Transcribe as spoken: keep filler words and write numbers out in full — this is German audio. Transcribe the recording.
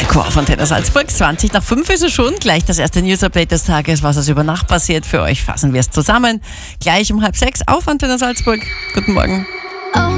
Chor von Antenne Salzburg, zwanzig nach fünf ist es schon. Gleich das erste News-Update des Tages, was ist über Nacht passiert. Für euch fassen wir es zusammen. Gleich um halb sechs auf Antenne Salzburg. Guten Morgen. Oh.